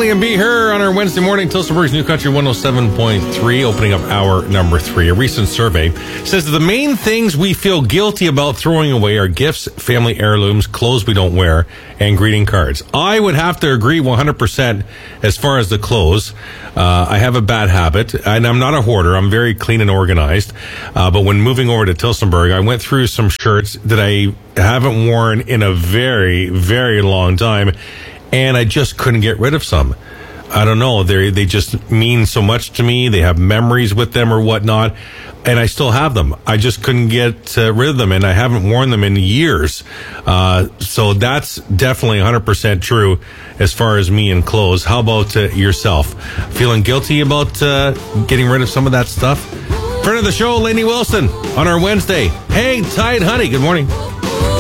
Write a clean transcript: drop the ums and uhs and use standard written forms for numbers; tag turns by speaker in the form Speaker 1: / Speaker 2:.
Speaker 1: Riley and Be Her on our Wednesday morning. Tilsonburg's New Country 107.3, opening up hour number 3. A recent survey says that the main things we feel guilty about throwing away are gifts, family heirlooms, clothes we don't wear, and greeting cards. I would have to agree 100% as far as the clothes. I have a bad habit, and I'm not a hoarder. I'm very clean and organized. But when moving over to Tilsonburg, I went through some shirts that I haven't worn in a very, very long time, and I just couldn't get rid of some. I don't know. They just mean so much to me. They have memories with them or whatnot, and I still have them. I just couldn't get rid of them, and I haven't worn them in years. So that's definitely 100% true as far as me and clothes. How about yourself? Feeling guilty about getting rid of some of that stuff? Friend of the show, Lainey Wilson, on our Wednesday. Hang tight, honey. Good morning.